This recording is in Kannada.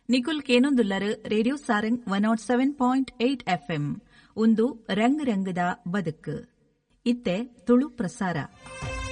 ನಿಕುಲ್ ಕೇನೊಂದುಲ್ಲರು ರೇಡಿಯೋ ಸಾರಂಗ್ 107.8 FM ಒಂದು ರಂಗ್ ರಂಗದ ಬದುಕು ಇತ್ತೆ ತುಳು ಪ್ರಸಾರ.